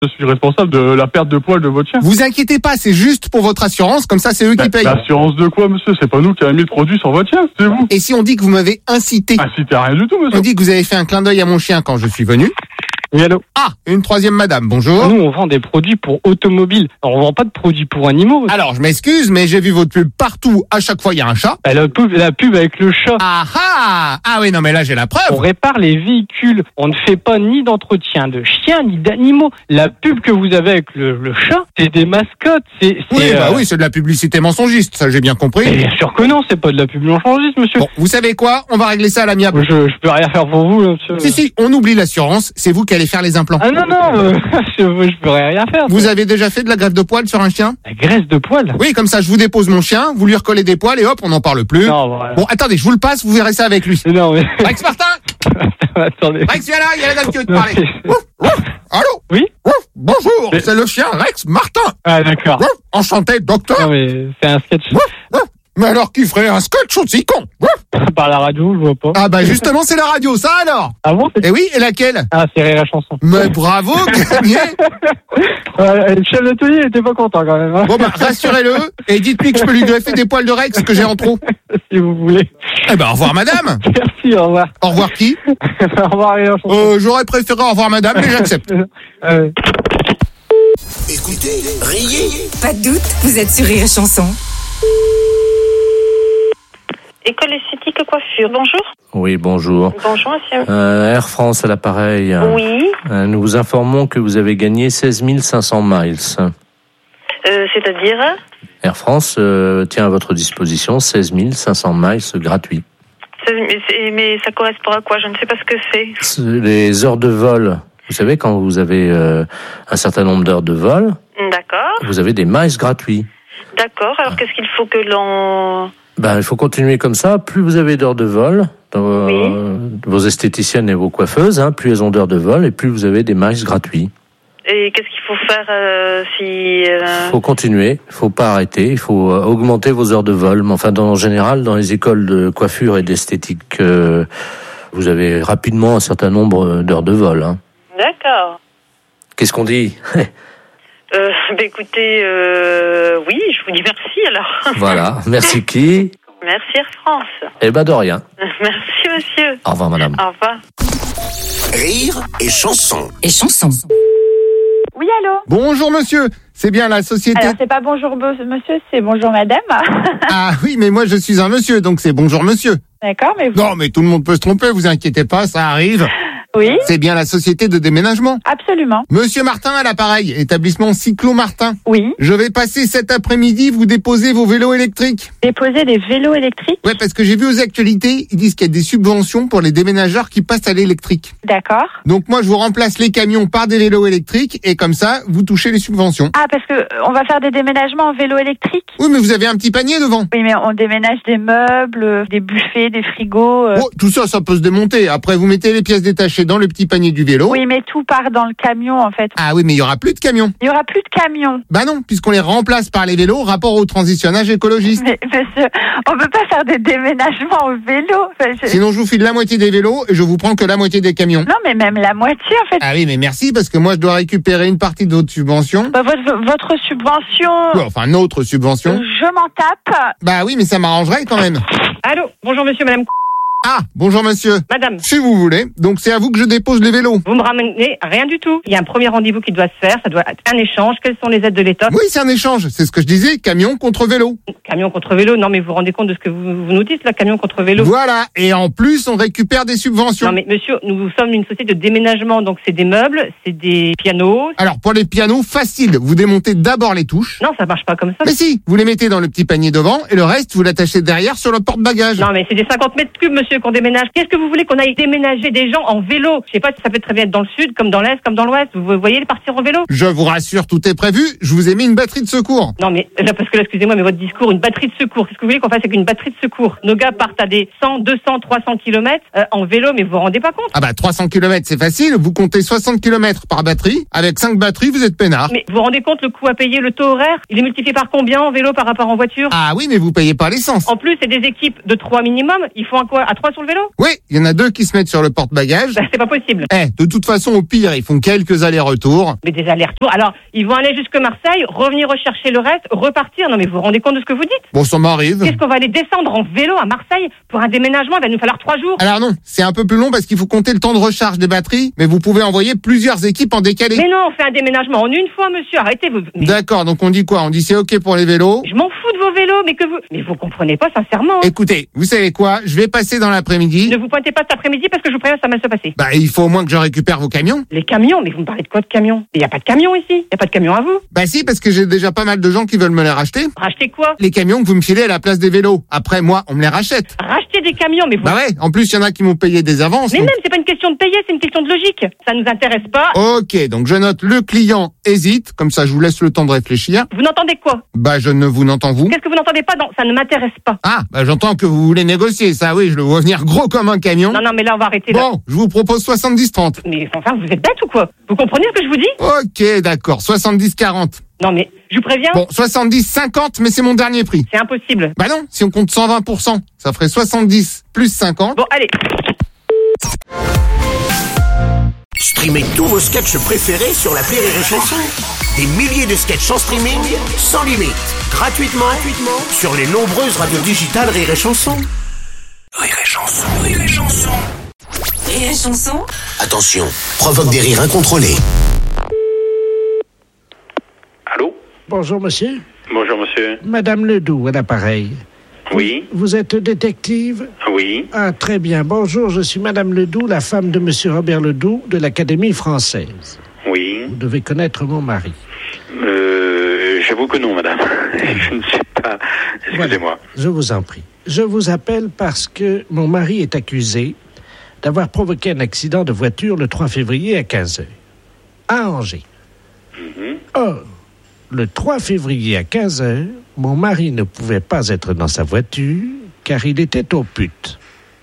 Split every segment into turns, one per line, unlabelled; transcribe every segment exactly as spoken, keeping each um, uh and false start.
Je suis responsable de la perte de poils de votre chien.
Vous inquiétez pas, c'est juste pour votre assurance, comme ça c'est eux
bah,
qui payent.
L'assurance de quoi, monsieur? C'est pas nous qui avons mis le produit sur votre chien, c'est vous.
Et si on dit que vous m'avez incité?
Incité à rien du tout, monsieur.
On dit que vous avez fait un clin d'œil à mon chien quand je suis venu.
Oui, allô.
Ah, une troisième madame, bonjour.
Nous, on vend des produits pour automobiles. Alors, on vend pas de produits pour animaux.
Alors, je m'excuse, mais j'ai vu votre pub partout. À chaque fois, il y a un chat.
La pub, la pub avec le chat.
Ah ah Ah oui, non, mais là, j'ai la preuve.
On répare les véhicules. On ne fait pas ni d'entretien de chiens, ni d'animaux. La pub que vous avez avec le, le chat, c'est des mascottes. C'est, c'est,
oui, bah
euh...
oui, c'est de la publicité mensongiste, ça j'ai bien compris.
Mais bien sûr que non, c'est pas de la pub mensongiste, monsieur.
Bon, vous savez quoi? On va régler ça à l'amiable.
Je, je peux rien faire pour vous, là, monsieur.
Si, si, on oublie l'assurance, c'est vous qui allez faire les implants.
Ah non, non, euh, je, je pourrais rien faire.
Vous avez déjà fait de la greffe de poils sur un chien?
La graisse de poils?
Oui, comme ça, je vous dépose mon chien, vous lui recollez des poils et hop, on n'en parle plus.
Non, voilà.
Bon, attendez, je vous le passe, vous verrez ça avec lui.
Non, mais...
Rex Martin!
Attendez.
Rex, viens là, il y a la dame qui veut te
Non,
parler.
mais-
Ouf, ouf, allô?
Oui?
Ouf, bonjour,
Mais-
c'est le chien Rex Martin.
Ah, d'accord.
Ouf, enchanté, docteur.
Non, mais c'est un sketch.
Ouf, ouf. Mais alors, qui ferait un scotch aussi con? Ouf.
Par la radio, je vois pas.
Ah bah justement, c'est la radio, ça alors?
Ah bon? c'est-
Eh oui, et laquelle?
Ah, c'est Rire la chanson.
Mais bravo, gagné.
Ouais, le chef d'atelier, il était pas content quand même. Hein.
Bon bah, rassurez-le, et dites-lui que je peux lui greffer des poils de Rex que j'ai en trop.
Si vous voulez.
Eh ben, au revoir madame.
Merci, au revoir.
Au revoir qui?
Au revoir, Rire la chanson.
Euh, j'aurais préféré au revoir madame, mais j'accepte.
Euh,
Écoutez, riez.
Pas de doute, vous êtes sur Rire et Chanson.
École esthétique coiffure, bonjour.
Oui, bonjour.
Bonjour, monsieur.
Euh, Air France à l'appareil.
Oui,
Euh, nous vous informons que vous avez gagné seize mille cinq cents miles.
euh, c'est-à-dire
Air France euh, tient à votre disposition seize mille cinq cents miles gratuits.
c'est- mais, c'est- mais ça correspond à quoi? Je ne sais pas ce que c'est.
C'est les heures de vol. Vous savez, quand vous avez euh, un certain nombre d'heures de vol,
D'accord,
vous avez des miles gratuits.
d'accord. Alors qu'est-ce qu'il faut que l'on...
Ben, il faut continuer comme ça. Plus vous avez d'heures de vol, dans vos,
Oui.
euh, vos esthéticiennes et vos coiffeuses, hein, plus elles ont d'heures de vol et plus vous avez des miles gratuits.
Et qu'est-ce qu'il faut faire euh, si... euh,
Il faut continuer, il faut pas arrêter, il faut euh, augmenter vos heures de vol. Mais enfin, dans, en général, dans les écoles de coiffure et d'esthétique, euh, vous avez rapidement un certain nombre d'heures de vol. Hein.
D'accord.
Qu'est-ce qu'on dit?
Euh, bah, écoutez, euh, oui, je vous dis merci alors.
Voilà, merci qui?
Merci Air France.
Eh ben de rien.
Merci monsieur.
Au revoir madame.
Au revoir.
Rire et chanson.
Et Chanson.
Oui, allô?
Bonjour monsieur, c'est bien la société...
Alors, c'est pas bonjour bo- monsieur, c'est bonjour madame.
Ah oui, mais moi je suis un monsieur, donc c'est bonjour monsieur.
D'accord, mais vous...
Non, mais tout le monde peut se tromper, vous inquiétez pas, ça arrive.
Oui,
C'est bien la société de déménagement.
absolument.
Monsieur Martin à l'appareil, établissement Cyclo Martin.
Oui.
Je vais passer cet après-midi vous déposer vos vélos électriques.
Déposer des vélos électriques.
Ouais, parce que j'ai vu aux actualités, ils disent qu'il y a des subventions pour les déménageurs qui passent à l'électrique.
D'accord.
Donc moi, je vous remplace les camions par des vélos électriques et comme ça, vous touchez les subventions.
Ah, parce que euh, on va faire des déménagements en vélo électrique.
Oui, mais vous avez un petit panier devant.
Oui, mais on déménage des meubles, euh, des buffets, des frigos. euh.
Oh, tout ça, ça peut se démonter. Après, vous mettez les pièces détachées dans le petit panier du vélo.
Oui, mais tout part dans le camion, en fait.
Ah oui, mais il y aura plus de camions.
Il y aura plus de camions.
Bah non, puisqu'on les remplace par les vélos, rapport au transitionnage écologiste.
Mais monsieur, on peut pas faire des déménagements au vélo. Enfin, je-
Sinon, je vous file la moitié des vélos et je vous prends que la moitié des camions.
Non, mais même la moitié, en fait.
Ah oui, mais merci, parce que moi, je dois récupérer une partie de votre subvention.
Bah, votre, votre subvention,
Ouais, enfin, notre subvention.
je m'en tape.
Bah oui, mais ça m'arrangerait quand même.
Allô, bonjour monsieur, madame.
Ah, bonjour monsieur.
Madame,
Si vous voulez. Donc c'est à vous que je dépose les vélos.
vous me ramenez rien du tout. Il y a un premier rendez-vous qui doit se faire, ça doit être un échange. Quelles sont les aides de l'État?
Oui, c'est un échange. C'est ce que je disais, camion contre vélo.
Camion contre vélo, non mais vous vous rendez compte de ce que vous, vous nous dites là, camion contre vélo?
Voilà. Et en plus, on récupère des subventions.
Non mais monsieur, nous sommes une société de déménagement, donc c'est des meubles, c'est des pianos.
Alors pour les pianos, facile. Vous démontez d'abord les touches.
Non, ça marche pas comme ça.
Mais si, vous les mettez dans le petit panier devant et le reste, vous l'attachez derrière sur le porte-bagages.
Non mais c'est des cinquante mètres cubes monsieur qu'on déménage. Qu'est-ce que vous voulez qu'on aille déménager des gens en vélo? Je sais pas si ça peut très bien être dans le sud, comme dans l'est, comme dans l'ouest. Vous voyez les partir en vélo?
Je vous rassure, tout est prévu. Je vous ai mis une batterie de secours.
Non mais là, parce que là, excusez-moi, mais votre discours, une batterie de secours. Qu'est-ce que vous voulez qu'on fasse avec une batterie de secours? Nos gars partent à des cent, deux cents, trois cents kilomètres euh, en vélo, mais vous vous rendez pas compte?
Ah bah trois cents kilomètres, c'est facile. Vous comptez soixante kilomètres par batterie. Avec cinq batteries, vous êtes peinard.
Mais vous vous rendez compte le coût à payer, le taux horaire? Il est multiplié par combien en vélo par rapport en voiture?
Ah oui, mais vous payez pas l'essence.
En plus, c'est des équipes de trois minimum. Ils font un quoi à trois sur le vélo?
Oui, il y en a deux qui se mettent sur le porte-bagages.
Ben, c'est pas possible.
Eh, de toute façon, au pire, ils font quelques allers-retours.
Mais des allers-retours. Alors, ils vont aller jusque Marseille, revenir rechercher le reste, repartir. Non mais vous vous rendez compte de ce que vous dites?
Bon, ça m'arrive.
Qu'est-ce qu'on va aller descendre en vélo à Marseille pour un déménagement? Il va nous falloir trois jours.
Alors non, c'est un peu plus long parce qu'il faut compter le temps de recharge des batteries, mais vous pouvez envoyer plusieurs équipes en décalé.
Mais non, on fait un déménagement en une fois, monsieur. Arrêtez vous. Mais...
D'accord, donc on dit quoi? On dit c'est ok pour les vélos.
Je m'en fous de vos vélos, mais que vous... Mais vous comprenez pas, sincèrement.
Écoutez, vous savez quoi? Je vais passer dans l'après-midi.
Ne vous pointez pas cet après-midi parce que je vous préviens, ça va mal se passer.
Bah, il faut au moins que je récupère vos camions.
Les camions? Mais vous me parlez de quoi de camions? Il n'y a pas de camions ici. Il n'y a pas de camions à vous.
Bah si, parce que j'ai déjà pas mal de gens qui veulent me les racheter.
Racheter quoi?
Les camions que vous me filez à la place des vélos. Après, moi, on me les rachète.
Racheter des camions, mais vous...
Bah ouais, en plus, il y en a qui m'ont payé des avances.
Mais
donc...
même, c'est pas une question de payer, c'est une question de logique. Ça nous intéresse pas.
Ok, donc je note le client hésite, comme ça je vous laisse le temps de réfléchir.
Vous n'entendez quoi?
Bah je ne vous n'entends vous.
Qu'est-ce que vous n'entendez pas? Non, ça ne m'intéresse pas.
Ah, bah j'entends que vous voulez négocier, ça oui, je le vois venir gros comme un camion.
Non, non, mais là, on va arrêter. Là.
Bon, je vous propose soixante-dix trente.
Mais enfin, vous êtes bête ou quoi? Vous comprenez ce que je vous dis?
Ok, d'accord, soixante-dix quarante.
Non, mais je vous préviens.
Bon, soixante-dix cinquante, mais c'est mon dernier prix.
C'est impossible.
Bah non, si on compte cent vingt pour cent, ça ferait soixante-dix plus cinquante.
Bon, allez.
Streamez tous vos sketchs préférés sur l'appli Rire et Chanson. Des milliers de sketchs en streaming, sans limite, gratuitement, gratuitement sur les nombreuses radios digitales Rire et Chanson. Rire et Chanson, Rire et Chanson.
Rire et Chanson.
Attention, provoque des rires incontrôlés.
Allô?
Bonjour, monsieur.
Bonjour, monsieur.
Madame Ledoux, à l'appareil.
Oui.
Vous êtes détective?
Oui.
Ah, très bien. Bonjour, je suis Madame Ledoux, la femme de Monsieur Robert Ledoux de l'Académie française.
Oui.
Vous devez connaître mon mari.
Euh, j'avoue que non, madame. Je ne sais pas. Excusez-moi.
Voilà, je vous en prie. Je vous appelle parce que mon mari est accusé d'avoir provoqué un accident de voiture le trois février à quinze heures, à Angers.
Mm-hmm.
Or, le trois février à quinze heures, mon mari ne pouvait pas être dans sa voiture car il était au pute.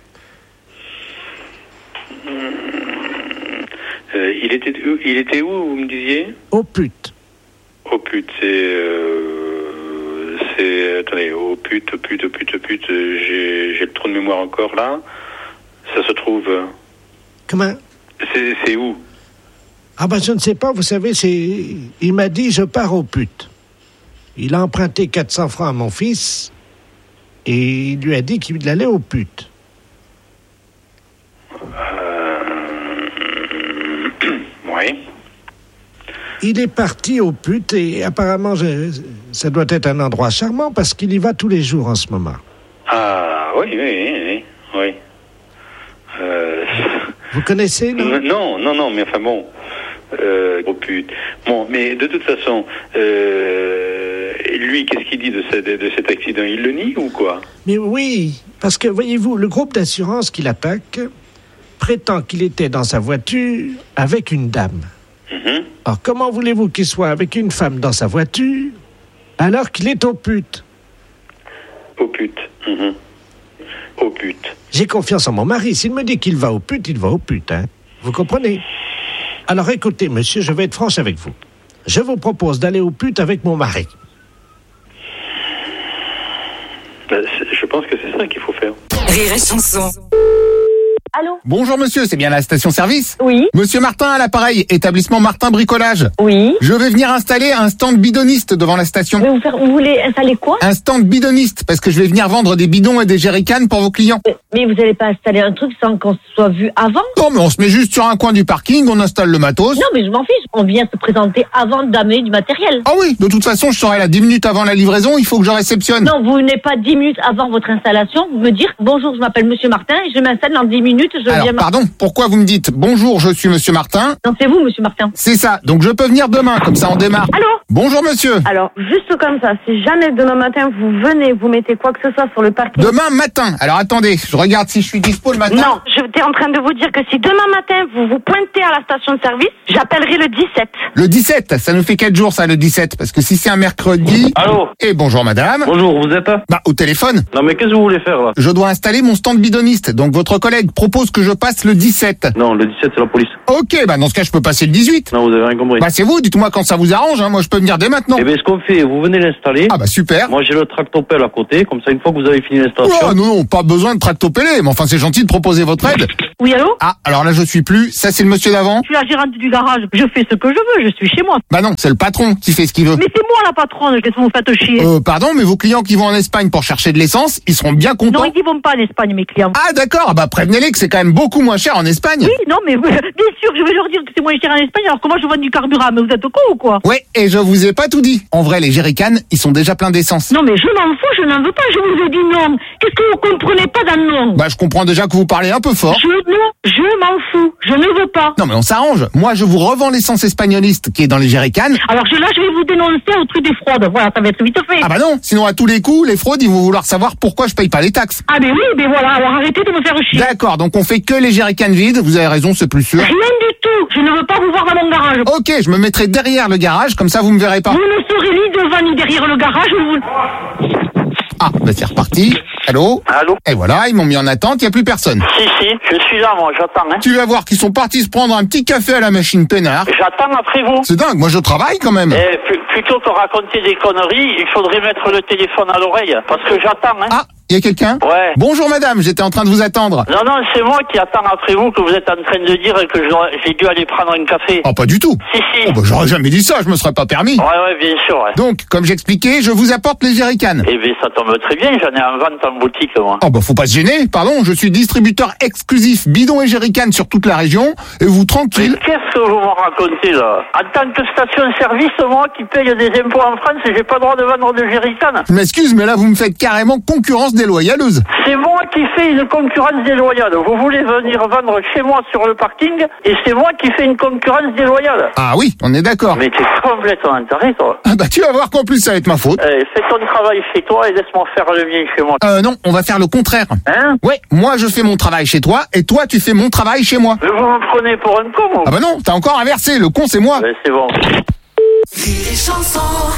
Euh, il était où, il était où, vous me disiez?
Au pute.
Au pute, c'est... Euh, c'est... Attendez, au pute, au pute, au pute, au pute, j'ai, j'ai le trou de mémoire encore, là. Ça se trouve...
Comment?
C'est, c'est où?
Ah ben je ne sais pas, vous savez, c'est... Il m'a dit, je pars au pute. Il a emprunté quatre cents francs à mon fils et il lui a dit qu'il allait au pute.
Euh... Oui.
Il est parti au pute et apparemment, je... ça doit être un endroit charmant parce qu'il y va tous les jours en ce moment.
Ah, oui, oui, oui, oui. oui. Euh...
Vous connaissez, non?
Non, non, non, mais enfin bon... Euh, oh pute. Bon, mais de toute façon, euh, lui, qu'est-ce qu'il dit de, ce, de, de cet accident? Il le nie ou quoi?
Mais oui, parce que, voyez-vous, le groupe d'assurance qui l'attaque prétend qu'il était dans sa voiture avec une dame.
Mm-hmm.
Alors, comment voulez-vous qu'il soit avec une femme dans sa voiture alors qu'il est au pute?
Au pute. Mm-hmm. Au pute.
J'ai confiance en mon mari. S'il me dit qu'il va au pute, il va au pute, hein. Vous comprenez? Alors écoutez, monsieur, je vais être franche avec vous. Je vous propose d'aller au pute avec mon mari.
Ben, je pense que c'est ça qu'il faut faire.
Rire et Chanson.
Allô?
Bonjour monsieur, c'est bien la station-service?
Oui.
Monsieur Martin à l'appareil, établissement Martin Bricolage.
Oui.
Je vais venir installer un stand bidoniste devant la station.
Mais vous, faire, vous voulez installer quoi?
Un stand bidoniste, parce que je vais venir vendre des bidons et des jerrycans pour vos clients.
Mais, mais vous n'allez pas installer un truc sans qu'on se soit vu avant?
Non, mais on se met juste sur un coin du parking, on installe le matos.
Non, mais je m'en fiche. On vient se présenter avant d'amener du matériel.
Ah oui, de toute façon, je serai là dix minutes avant la livraison, il faut que je réceptionne.
Non, vous n'êtes pas dix minutes avant votre installation. Vous me dire, bonjour, je m'appelle Monsieur Martin et je m'installe dans dix minutes. Je
Alors,
viens
pardon, pourquoi vous me dites bonjour, je suis Monsieur Martin?
Non, c'est vous, Monsieur Martin.
C'est ça, donc je peux venir demain, comme ça on démarre.
Allô?
Bonjour monsieur.
Alors, juste comme ça, si jamais demain matin vous venez, vous mettez quoi que ce soit sur le parking...
Demain matin. Alors attendez, je regarde si je suis dispo le matin.
Non, j'étais en train de vous dire que si demain matin vous vous pointez à la station de service, j'appellerai le dix-sept.
Le dix-sept, ça nous fait quatre jours ça, le dix-sept, parce que si c'est un mercredi...
Allô?
Et bonjour madame.
Bonjour, vous êtes?
Bah, au téléphone.
Non mais qu'est-ce que vous voulez faire là?
Je dois installer mon stand bidoniste, donc votre collègue propose propose que je passe le dix-sept.
Non, le dix-sept, c'est la police.
Ok, bah dans ce cas, je peux passer le dix-huit.
Non, vous avez rien compris.
Bah c'est vous, dites-moi quand ça vous arrange, hein. Moi je peux venir dès maintenant.
Eh bien, ce qu'on fait, vous venez l'installer.
Ah bah super.
Moi, j'ai le tractopelle à côté, comme ça, une fois que vous avez fini l'installation.
Oh, non, non, pas besoin de tractopelle, mais enfin c'est gentil de proposer votre aide.
Oui, allô?
Ah, alors là je suis plus, ça c'est le monsieur d'avant.
Je suis la gérante du garage. Je fais ce que je veux, je suis chez moi.
Bah non, c'est le patron qui fait ce qu'il veut.
Mais c'est moi la patronne, qu'est-ce que vous faites chier?
Euh, pardon, mais vos clients qui vont en Espagne pour chercher de l'essence, ils seront bien contents.
Non, ils vont pas en Espagne, mes clients.
Ah d'accord, bah prévenez-les que c'est quand même beaucoup moins cher en Espagne.
Oui, non, mais bien sûr, je vais leur dire que c'est moins cher en Espagne, alors que moi je vends du carburant, mais vous êtes con ou quoi?
Ouais, et je vous ai pas tout dit. En vrai, les jerrycans, ils sont déjà pleins d'essence.
Non, mais je m'en fous, je n'en veux pas, je vous ai dit non. Qu'est-ce que vous comprenez pas dans le non?
Bah je comprends déjà que vous parlez un peu fort.
Je, non, je m'en fous, je ne veux pas.
Non mais on s'arrange. Moi je vous revends l'essence espagnoliste qui est dans les jerrycans.
Alors je, là je vais vous dénoncer au truc des fraudes, voilà, ça va être vite fait.
Ah bah non, sinon à tous les coups, les fraudes ils vont vouloir savoir pourquoi je paye pas les taxes.
Ah mais oui, mais voilà, alors arrêtez de me faire chier.
D'accord, donc on fait que les jerrycans vides, vous avez raison, c'est plus sûr.
Rien du tout, je ne veux pas vous voir dans mon garage.
Ok, je me mettrai derrière le garage, comme ça vous me verrez pas.
Vous ne serez ni devant ni derrière le garage, vous...
Ah, bah c'est reparti. Allô?
Allô?
Et voilà, ils m'ont mis en attente, il n'y a plus personne.
Si, si, je suis là, moi, j'attends, hein.
Tu vas voir qu'ils sont partis se prendre un petit café à la machine peinard.
J'attends après vous.
C'est dingue, moi je travaille quand même.
Eh, p- plutôt que raconter des conneries, il faudrait mettre le téléphone à l'oreille, parce que j'attends, hein.
Ah, il y a quelqu'un?
Ouais.
Bonjour madame, j'étais en train de vous attendre.
Non, non, c'est moi qui attends après vous, que vous êtes en train de dire que je- j'ai dû aller prendre un café.
Oh, pas du tout.
Si, si.
Oh, bah j'aurais jamais dit ça, je me serais pas permis.
Ouais, ouais, bien sûr, ouais.
Donc, comme j'expliquais, je vous apporte les jerrycans.
Eh bien, ça tombe très bien, j'en ai en vente en boutique, moi.
Oh bah faut pas se gêner, pardon, je suis distributeur exclusif bidon et jerrycan sur toute la région, et vous tranquille.
Mais qu'est-ce que vous me racontez, là? En tant que station-service, moi, qui paye des impôts en France, j'ai pas le droit de vendre de jerrycan.
Je m'excuse, mais là vous me faites carrément concurrence déloyaleuse.
C'est moi qui fais une concurrence déloyale. Vous voulez venir vendre chez moi sur le parking, et c'est moi qui fais une concurrence déloyale.
Ah oui, on est d'accord.
Mais t'es complètement taré, toi.
Ah bah tu vas voir qu'en plus ça va être ma faute.
Eh, fais ton travail chez toi et laisse-moi faire le mien chez moi.
Euh non, on va faire le contraire.
Hein?
Ouais, moi je fais mon travail chez toi, et toi tu fais mon travail chez moi.
Mais vous me prenez pour un con, ou?
Ah bah non, t'as encore inversé, le con c'est moi.
Ben, c'est bon.
Les chansons.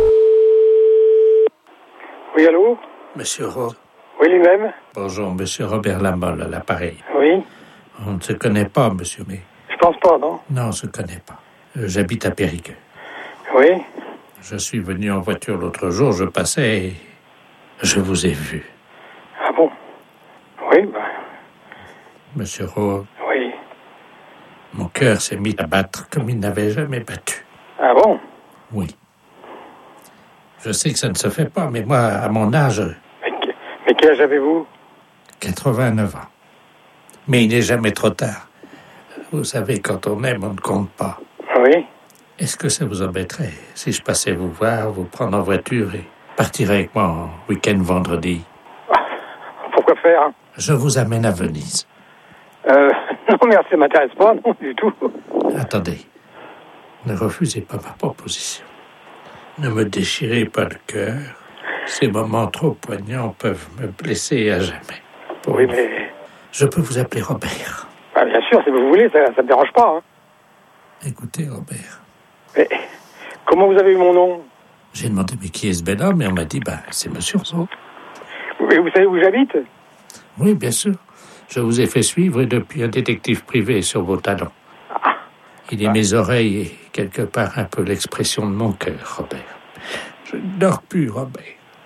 Oui, allô?
Monsieur Ro-
Oui, lui-même.
Bonjour, monsieur Robert Lamolle à l'appareil.
Oui.
On ne se connaît pas, monsieur, mais...
Je pense pas, non?
Non, on ne se connaît pas. Euh, J'habite à Périgueux.
Oui.
Je suis venu en voiture l'autre jour, je passais et je vous ai vu.
Ah bon? Oui, ben,
Monsieur Ro,
oui.
mon cœur s'est mis à battre comme il n'avait jamais battu.
Ah bon?
Oui. Je sais que ça ne se fait pas, mais moi, à mon âge,
Mais quel âge avez-vous?
quatre-vingt-neuf ans. Mais il n'est jamais trop tard. Vous savez, quand on aime, on ne compte pas.
Oui.
Est-ce que ça vous embêterait si je passais vous voir, vous prendre en voiture et partir avec moi en week-end vendredi?
Pourquoi faire?
Je vous amène à Venise.
Euh, non, merci, ça m'intéresse pas, non, du tout.
Attendez. Ne refusez pas ma proposition. Ne me déchirez pas le cœur. Ces moments trop poignants peuvent me blesser à jamais. Pour
Oui,
vous.
mais...
Je peux vous appeler Robert.
Ah, bien sûr, si vous voulez, ça ne me dérange pas. Hein.
Écoutez, Robert.
Mais comment vous avez eu mon nom?
J'ai demandé mais qui est ce bel homme et on m'a dit, ben, c'est Monsieur Rousseau.
Mais vous savez où j'habite?
Oui, bien sûr. Je vous ai fait suivre depuis un détective privé sur vos talons. Il est mes oreilles et quelque part un peu l'expression de mon cœur, Robert. Je ne dors plus, Robert.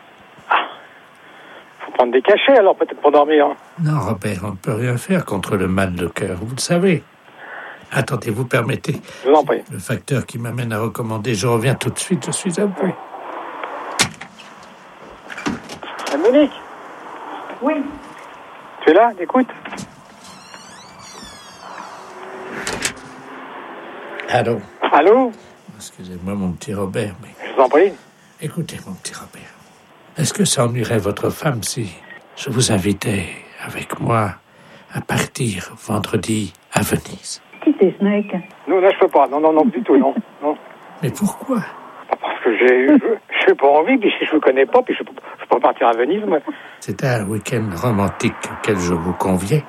Faut prendre des cachets, alors, peut-être pour dormir.
Non, Robert, on ne peut rien faire contre le mal de cœur, vous le savez. Attendez, vous permettez.
Je vous en prie.
Le facteur qui m'amène à recommander, je reviens tout de suite, je suis à vous.
Ah, Monique?
Oui.
Tu es là? Écoute.
Allô?
Allô?
Excusez-moi, mon petit Robert, mais...
Je vous en prie.
Écoutez, mon petit Robert. Est-ce que ça ennuierait votre femme si je vous invitais avec moi à partir vendredi à Venise?
Qui t'es ce mec?
Non, là, je peux pas. Non, non, non, du tout, non. non.
Mais pourquoi?
Parce que j'ai je n'ai pas envie, puis je ne connais pas, puis je ne peux pas partir à Venise, moi.
C'est un week-end romantique auquel je vous conviens.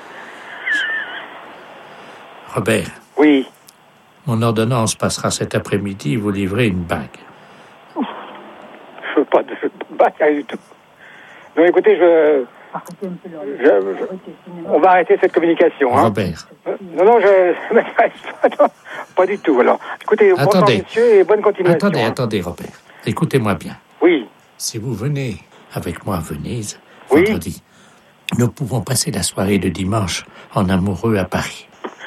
Robert.
Oui.
Mon ordonnance passera cet après-midi, vous livrez une bague.
Je veux pas de bague, rien du tout. Non, écoutez, je Je- je- on va arrêter cette communication. Hein.
Robert.
Euh, Non, non, je m'intéresse pas, non, pas du tout. Alors, écoutez, bonsoir
Attendez.
monsieur et bonne continuation.
Attendez,
hein.
attendez, Robert. Écoutez-moi bien.
Oui.
Si vous venez avec moi à Venise,
Oui.
vendredi, nous pouvons passer la soirée de dimanche en amoureux à Paris.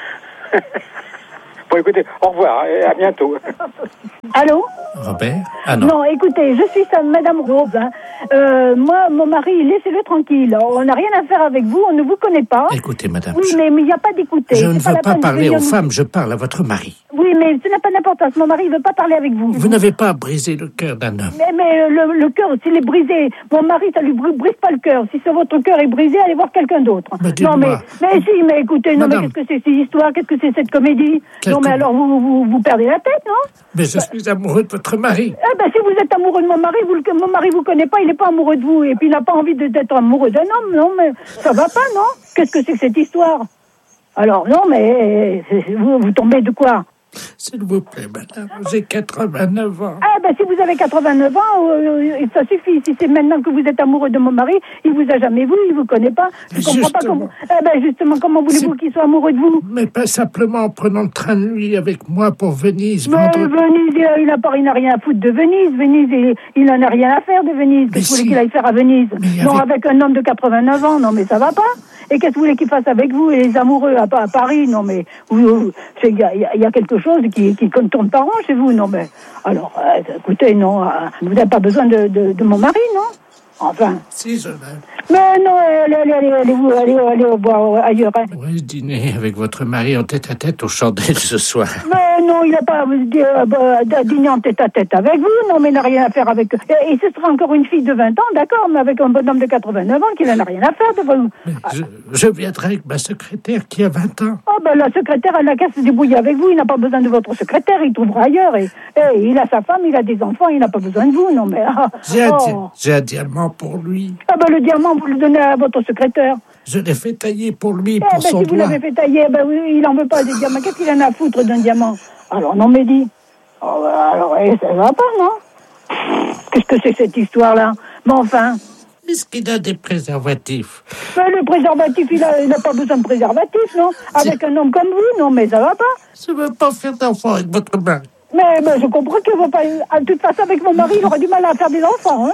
Bon, écoutez, au revoir et à bientôt.
Allô?
Robert? Ah non.
Non, écoutez, je suis sa Madame Rose. Hein. Euh, moi, mon mari, laissez-le tranquille. On n'a rien à faire avec vous, on ne vous connaît pas.
Écoutez, madame.
Oui, mais il n'y a pas d'écouter.
Je ne
C'est
veux
la
pas
peine de
parler
venir
aux
nous-
femmes, je parle à votre mari.
Oui, mais ce n'a pas d'importance. Mon mari ne veut pas parler avec vous.
Vous n'avez pas brisé le cœur d'un homme.
Mais, mais euh, le, le cœur, s'il est brisé, mon mari, ça lui brise, brise pas le cœur. Si ce- votre cœur est brisé, allez voir quelqu'un d'autre.
Mais
Non, mais,
dites-moi.
mais si, mais écoutez, non,
Madame.
mais qu'est-ce que c'est ces histoires? Qu'est-ce que c'est cette comédie?
Quelle
Non, mais
com-
alors vous, vous, vous perdez la tête, non?
Mais je suis amoureux de votre mari.
Eh ben, si vous êtes amoureux de mon mari, vous, le- mon mari vous connaît pas, il n'est pas amoureux de vous. Et puis, il n'a pas envie de- d'être amoureux d'un homme, non, mais ça va pas, non? Qu'est-ce que c'est que cette histoire? Alors, non, mais euh, vous, vous tombez de quoi?
S'il vous plaît, madame, j'ai quatre-vingt-neuf ans.
Ah ben si vous avez quatre-vingt-neuf ans, euh, ça suffit. Si c'est maintenant que vous êtes amoureux de mon mari, il vous a jamais vu, il vous connaît pas. Je
Mais
comprends pas
justement.
comment. Eh ben justement, comment voulez-vous qu'il soit amoureux de vous?
Mais pas simplement en prenant le train de nuit avec moi pour Venise.
Mais
vendredi.
Venise, il a- il n'a pas, il n'a rien à foutre de Venise. Venise, il, il en a rien à faire de Venise. Qu'est-ce que vous voulez qu'il aille faire à Venise? Non, avec un homme de quatre-vingt-neuf ans, non mais ça va pas. Et qu'est-ce que vous voulez qu'il fasse avec vous et les amoureux à, à Paris? Non mais vous- vous- c'est- il y a, il y a- il y a quelque chose qui qui ne tourne pas rond chez vous. Non mais alors, euh, écoutez, non, euh, vous n'avez pas besoin de, de, de mon mari, non? Enfin.
Si, je l'aime.
Mais non, allez, allez, allez, allez, vous, allez, allez boire ailleurs. Hein.
Pourrais-je dîner avec votre mari en tête-à-tête aux chandelles ce soir?
Mais non, il n'a pas euh, bah, dîner en tête-à-tête avec vous. Non, mais il n'a rien à faire avec... Et, et ce sera encore une fille de vingt ans, d'accord, mais avec un bonhomme de quatre-vingt-neuf ans qui n'en a rien à faire de vous.
Je, je viendrai avec ma secrétaire qui a vingt ans.
Oh, ben la secrétaire, elle n'a qu'à se débrouiller avec vous. Il n'a pas besoin de votre secrétaire, il trouvera ailleurs. Et, et il a sa femme, il a des enfants, il n'a pas besoin de vous. Non, mais... ah,
J'ai un, di-
oh.
j'ai un diamant pour lui.
Ah, ben le diamant, vous le donnez à votre secrétaire.
Je l'ai fait tailler pour lui,
Eh
pour
ben,
son
si vous
doigt.
l'avez fait tailler, ben oui, il n'en veut pas des diamants. Qu'est-ce qu'il en a à foutre d'un diamant? Alors, non, mais dis. Oh, ben, alors, eh, ça va pas, non? Qu'est-ce que c'est que cette histoire-là? Mais enfin.
Est-ce qu'il a des préservatifs?
Ben, le préservatif, il a, il a pas besoin de préservatif, non? Avec un homme comme vous, non, mais ça va pas?
Je ne veux pas faire d'enfant avec votre mari.
Mais ben, je comprends qu'il ne va pas... De toute façon, avec mon mari, il aura du mal à faire des enfants, hein?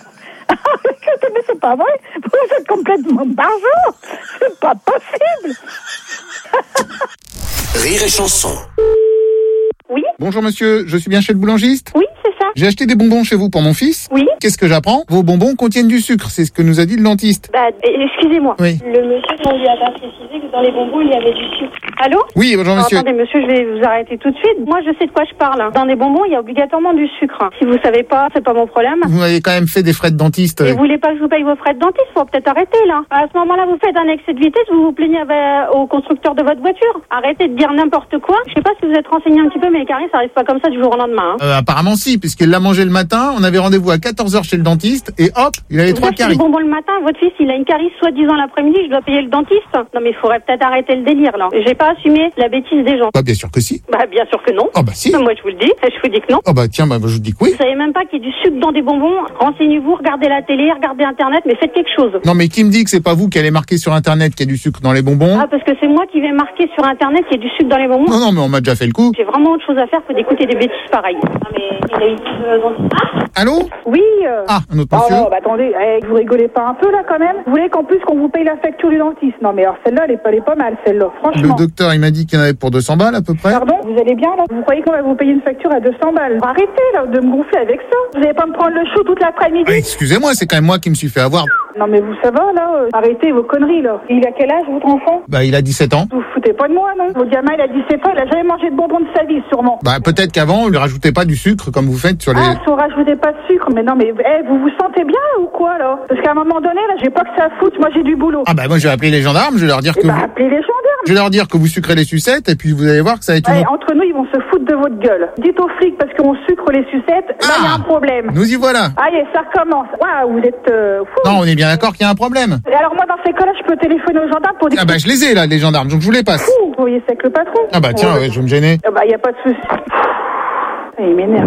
Mais c'est pas vrai. Vous êtes complètement barjot. C'est pas possible.
Rire et chanson.
Oui. Bonjour monsieur, je suis bien chez le boulangiste?
Oui, c'est ça.
J'ai acheté des bonbons chez vous pour mon fils.
Oui.
Qu'est-ce que j'apprends? Vos bonbons contiennent du sucre, c'est ce que nous a dit le dentiste.
Bah, excusez-moi.
Oui.
Le monsieur, on lui a pas précisé que dans les bonbons, il y avait du sucre. Allô?
Oui, bonjour
Alors,
monsieur.
Attendez, monsieur, je vais vous arrêter tout de suite. Moi, je sais de quoi je parle. hein. Dans les bonbons, il y a obligatoirement du sucre. Si vous savez pas, c'est pas mon problème.
Vous m'avez quand même fait des frais de dentiste.
Et vous voulez pas que je vous paye vos frais de dentiste? Faut peut-être arrêter, là. À ce moment-là, vous faites un excès de vitesse, vous vous plaignez avec- au constructeur de votre voiture. Arrêtez de dire n'importe quoi. Je sais pas si vous êtes renseigné un petit peu, mais les caries, ça arrive pas comme ça du jour au lendemain. hein.
Euh, apparemment si, puisqu'il l'a mangé le matin, on avait rendez-vous à quatorze heures chez le dentiste, et hop, il avait
Vous
trois
achetez
caries.
des bonbons le matin, votre fils, il a une carie soi-disant l'après-midi, je dois payer le dentiste. Non, mais il faudrait peut-être arrêter le délire, là. J'ai pas assumé la bêtise des gens.
Bah bien sûr que si.
Bah, bien sûr que non.
Ah bah si.
Moi, je vous le dis. Je vous dis que non.
Oh bah tiens, bah je vous dis que oui.
Vous savez même pas qu'il y a du sucre dans des bonbons. Renseignez-vous, regardez la télé, regardez Internet, mais faites quelque chose.
Non mais qui me dit que c'est pas vous qui allez marquer sur internet qu'il y a du sucre dans les bonbons?
Ah, parce que c'est moi qui vais marquer sur Internet qu'il y a du sucre dans les bonbons.
Non, non, mais on m'a déjà fait le coup.
J'ai vraiment autre chose à faire que d'écouter des bêtises pareilles. Ah, mais il a eu euh, dentiste.
Allô?
Oui. euh,
Ah, un autre
Oh,
monsieur.
non, bah attendez, eh, vous rigolez pas un peu là quand même? Vous voulez qu'en plus qu'on vous paye la facture du dentiste? Non mais alors celle-là, elle est pas, elle est pas mal celle-là,
Le
franchement.
docteur, il m'a dit qu'il y en avait pour deux cents balles à peu près.
Pardon? Vous allez bien là? Vous croyez qu'on va vous payer une facture à deux cents balles? Arrêtez là de me gonfler avec ça. Vous allez pas me prendre le chou toute l'après-midi?
Ah, excusez-moi, c'est quand même moi qui me suis fait avoir.
Non mais vous ça va là? euh, Arrêtez vos conneries là. Il a quel âge votre enfant?
Bah il a dix-sept ans.
Vous vous foutez pas de moi non? Votre gamin il a dix-sept ans, il a jamais mangé de bonbons de sa vie sûrement.
Bah peut-être qu'avant, on lui rajoutait pas du sucre comme vous faites sur les...
Ah, faut rajouter pas de sucre, mais non, mais eh, vous vous sentez bien ou quoi là? Parce qu'à un moment donné, là, j'ai pas que ça à foutre, moi j'ai du boulot.
Ah bah moi je vais appeler les gendarmes, je vais leur dire
Eh
que
bah,
vous...
appelez les gendarmes.
Je vais leur dire que vous sucrez les sucettes et puis vous allez voir que ça va être une...
Eh, entre nous, ils vont se foutre de votre gueule. Dites aux flics parce qu'on sucre les sucettes, là il y a un problème.
Nous y voilà.
Allez, ça recommence. Waouh, vous êtes euh, fous.
Non, on est bien d'accord qu'il y a un problème.
Et alors moi, dans ces cas-là, je peux téléphoner aux gendarmes pour dire...
Ah bah je les ai là, les gendarmes, donc je vous les passe.
Fou, vous voyez, c'est que le patron.
Ah bah tiens,
Ouais.
ouais, je vais me gêner.
Ah bah, il n'y a pas de souci. Il m'énerve, là.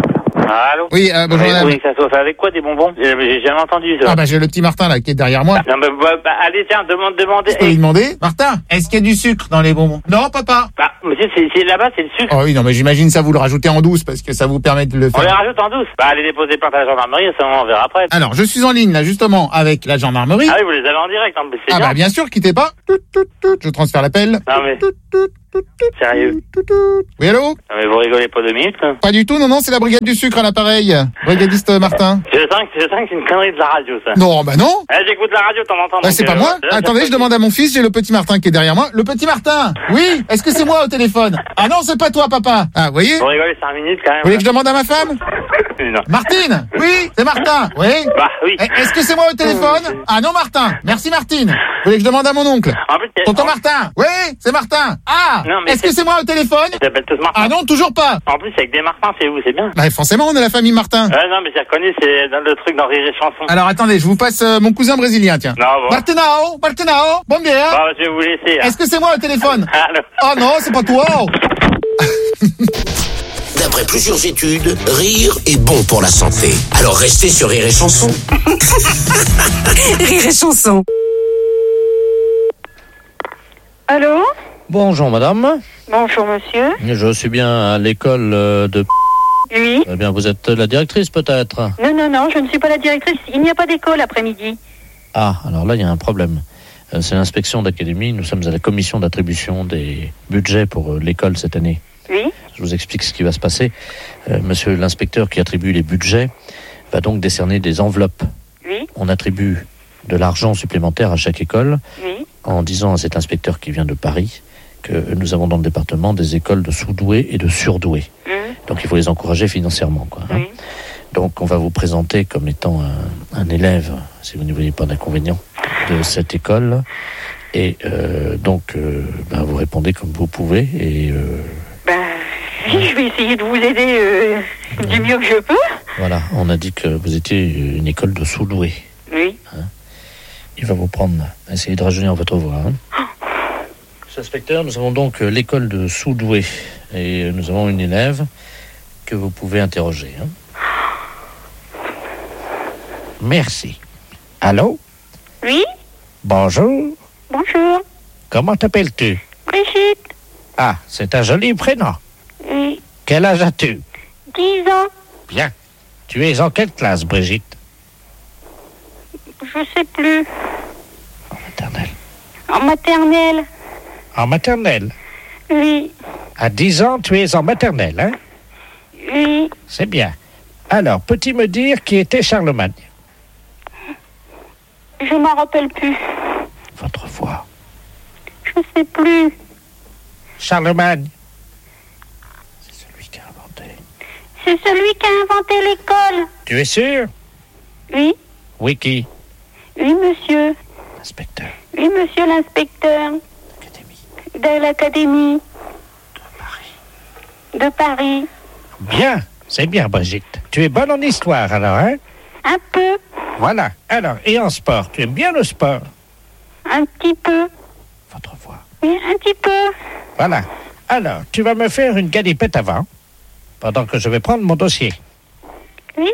Allô?
Oui, euh, bonjour
oui,
madame.
oui, ça soit fait avec quoi, des bonbons? J'ai j'ai jamais entendu ça.
Ah bah j'ai le petit Martin là qui est derrière moi.
Non, mais bah, bah, allez, tiens, demande, demandez.
Je peux lui demander. Martin, est-ce qu'il y a du sucre dans les bonbons? Non, papa.
Bah, monsieur, c'est c'est là-bas, c'est le sucre.
Oh oui, non mais j'imagine ça vous le rajoutez en douce parce que ça vous permet de le
On les
faire.
rajoute en douce. Bah, allez déposer plainte à la gendarmerie, ça on verra après.
Alors, je suis en ligne là justement avec la gendarmerie.
Ah oui, vous les avez en direct, hein, mais c'est
Ah
bien.
bah bien sûr, quittez pas. Tout, tout, tout. Je transfère l'appel.
Non mais... Sérieux?
Oui, allô?
Non mais vous rigolez pas deux minutes, là?
Pas du tout, non, non, c'est la brigade du sucre à l'appareil. Brigadiste Martin.
Je sens que je sens que c'est une connerie de la radio, ça.
Non, bah non.
Eh, j'écoute la radio de temps en temps.
Bah,
donc,
c'est pas
euh,
moi.
là,
Attendez, je demande à mon fils, j'ai le petit Martin qui est derrière moi. Le petit Martin. Oui, est-ce que c'est moi au téléphone? Ah non, c'est pas toi, papa. Ah, vous voyez?
Vous rigolez cinq minutes, quand même.
Vous voulez que je demande à ma femme?
Non.
Martine. Oui, c'est Martin. Oui.
Bah, oui.
Eh, Est-ce que c'est moi au téléphone? Ah non, Martin. Merci, Martine. Vous voulez que je demande à mon oncle?
En plus,
Tonton Martin. Oui, c'est Martin. Ah.
Non, mais
Est-ce que
c'est-
c'est moi au téléphone?
Ils s'appellent tous Martin.
Ah non, toujours pas.
En plus, avec des Martins, c'est vous, c'est bien.
Bah, forcément, on est la famille Martin.
Ouais, non, mais j'ai reconnu, c'est dans le truc dans Rire et Chanson.
Alors, attendez, je vous passe euh, mon cousin brésilien, tiens.
Non, bon.
Martinao, Martinao, bon dia.
Bon, je vais vous laisser. hein.
Est-ce que c'est moi au téléphone?
Allô?
Oh non, c'est pas toi.
D'après plusieurs études, rire est bon pour la santé. Alors restez sur Rire et Chanson.
Rire et chanson.
Allô?
Bonjour madame,
Bonjour, monsieur.
je suis bien à l'école euh, de...
Oui.
Eh bien, vous êtes la directrice peut-être?
Non, non, non, je ne suis pas la directrice. Il n'y a pas d'école après-midi.
Ah, alors là, il y a un problème. Euh, C'est l'inspection d'académie, nous sommes à la commission d'attribution des budgets pour euh, l'école cette année.
Oui.
Je vous explique ce qui va se passer. Euh, monsieur l'inspecteur qui attribue les budgets va donc décerner des enveloppes.
Oui.
On attribue de l'argent supplémentaire à chaque école
Oui.
en disant à cet inspecteur qui vient de Paris que nous avons dans le département des écoles de sous-doués et de surdoués.
Mmh.
Donc il faut les encourager financièrement, quoi, hein.
Oui.
Donc on va vous présenter comme étant un, un élève, si vous ne voyez pas d'inconvénient, de cette école. Et euh, donc euh, ben, vous répondez comme vous pouvez. Et euh,
Ben, oui, je vais essayer de vous aider euh, du mieux que je peux.
voilà, on a dit que vous étiez une école de sous-doués.
Oui.
Il va vous prendre, essayer de rajeunir votre voix. Hein. Monsieur l'inspecteur, nous avons donc euh, l'école de sous-doués. Et euh, nous avons une élève que vous pouvez interroger. Hein. Merci. Allô?
Oui.
Bonjour.
Bonjour.
Comment t'appelles-tu?
Brigitte.
Ah, c'est un joli prénom.
Oui.
Quel âge as-tu?
dix ans.
Bien. Tu es en quelle classe, Brigitte?
Je sais plus.
En maternelle.
En maternelle.
En maternelle.
Oui.
À dix ans, tu es en maternelle, hein?
Oui.
C'est bien. Alors, peux-tu me dire qui était Charlemagne?
Je m'en rappelle plus.
Votre voix.
Je sais plus.
Charlemagne.
C'est celui qui a inventé l'école.
Tu es sûr?
Oui.
Oui, qui?
Oui, monsieur.
Inspecteur.
Oui, monsieur l'inspecteur. De l'académie. De Paris.
Bien, c'est bien, Brigitte. Tu es bonne en histoire, alors, hein?
Un peu.
Voilà. Alors, et en sport? Tu aimes bien le sport?
Un petit peu.
Votre voix.
Oui, un petit peu.
Voilà. Alors, tu vas me faire une galipette avant, pendant que je vais prendre mon dossier.
Oui.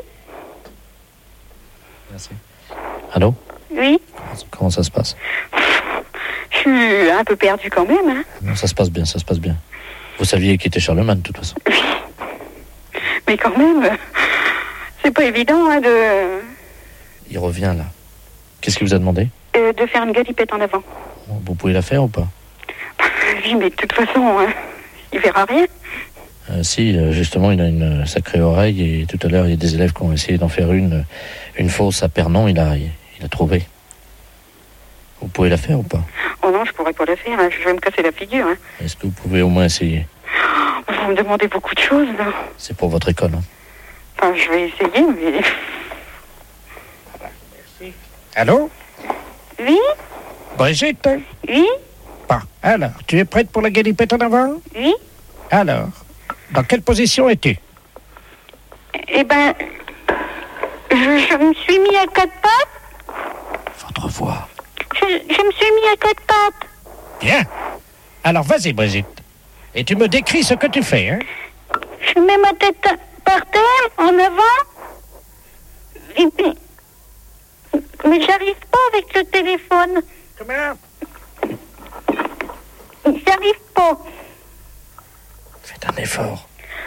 Merci. Allô?
Oui.
Comment ça se passe?
Je suis un peu perdue quand même, hein.
Non, ça se passe bien, ça se passe bien. Vous saviez qui était Charlemagne, de toute façon.
Mais quand même, c'est pas évident, hein, de,
Il revient, là. Qu'est-ce qu'il vous a demandé?
euh, de faire une galipette en avant.
Vous pouvez la faire ou pas?
Oui, mais de toute façon, hein, il verra rien.
Euh, si, euh, justement, il a une euh, sacrée oreille et tout à l'heure, il y a des élèves qui ont essayé d'en faire une, euh, une fausse à Pernon, il a, il, il a trouvé. Vous pouvez la faire ou pas?
Oh non, je pourrais pas le faire, hein, je vais me casser la figure, hein.
Est-ce que vous pouvez au moins essayer?
Vous me demandez beaucoup de choses, là.
C'est pour votre école, hein.
Enfin, je vais essayer, mais...
Allô?
Oui?
Brigitte?
Oui?
Bon, alors, tu es prête pour la galipette en avant?
Oui?
Alors, dans quelle position es-tu?
Eh ben, je, je me suis mis à quatre pattes.
Votre voix.
Je, je me suis mis à quatre pattes.
Bien. Alors, vas-y, Brigitte. Et tu me décris ce que tu fais, hein?
Je mets ma tête par terre en neuf ans. Et puis... Mais j'arrive pas avec le téléphone.
Comment?
J'arrive pas.
Faites un effort.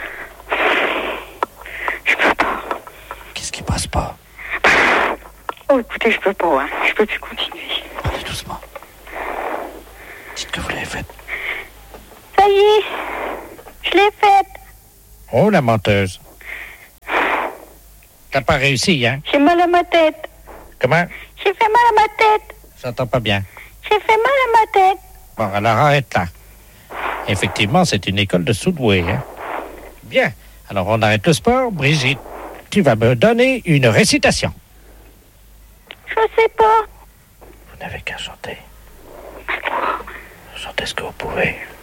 Je peux pas.
Qu'est-ce qui passe pas?
Oh, écoutez, je peux pas, hein. Je peux plus continuer.
Parlez doucement. Dites que vous l'avez faite.
Ça y est, je l'ai faite.
Oh, la menteuse. T'as pas réussi, hein?
J'ai mal à ma tête.
Comment?
J'ai fait mal à ma tête.
J'entends pas bien.
J'ai fait mal à ma tête.
Bon, alors arrête là. Effectivement, c'est une école de Soudoué, hein? Bien. Alors, on arrête le sport. Brigitte, tu vas me donner une récitation.
Je sais pas.
Vous n'avez qu'à chanter. Chantez ce que vous pouvez.